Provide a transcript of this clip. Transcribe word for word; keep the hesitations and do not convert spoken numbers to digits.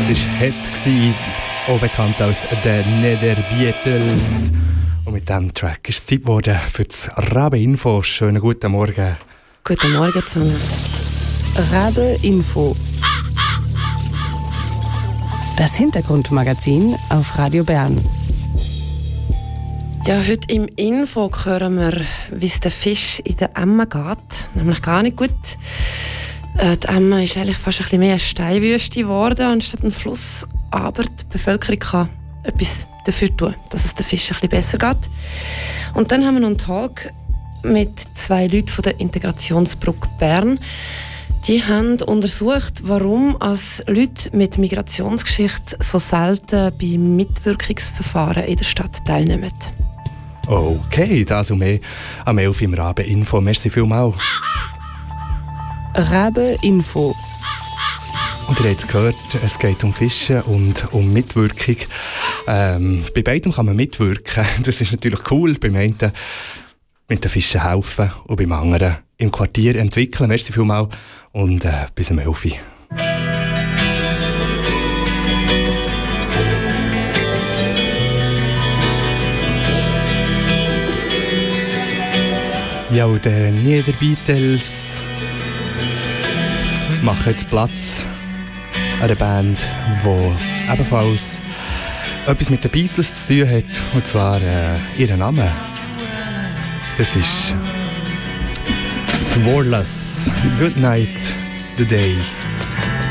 Das war Head, auch bekannt als The Nether Beatles. Und mit diesem Track ist es Zeit geworden für das Rabe-Info. Schönen guten Morgen. Guten Morgen zusammen. Rabe-Info. Das Hintergrundmagazin auf Radio Bern. Ja, heute im Info hören wir, wie es den Fisch in der Emme geht. Nämlich gar nicht gut. Äh, die Emme ist eigentlich fast ein bisschen mehr eine Steinwüste geworden anstatt ein Fluss. Aber die Bevölkerung kann etwas dafür tun, dass es den Fisch ein bisschen besser geht. Und dann haben wir noch einen Tag mit zwei Leuten von der Integrationsbrücke Bern. Die haben untersucht, warum als Leute mit Migrationsgeschichte so selten bei Mitwirkungsverfahren in der Stadt teilnehmen. Okay, das und mehr am elf im Rabe-Info. Merci vielmals. Rabe-Info. Und ihr habt es gehört, es geht um Fischen und um Mitwirkung. Ähm, bei beidem kann man mitwirken. Das ist natürlich cool. Beim einen mit den Fischen helfen und beim anderen im Quartier entwickeln. Merci vielmals und äh, bis um elf Uhr. Ja, und die Nether Beatles machen Platz an einer Band, die ebenfalls etwas mit den Beatles zu tun hat, und zwar äh, ihren Namen. Das ist Sworeless. Good night, the day.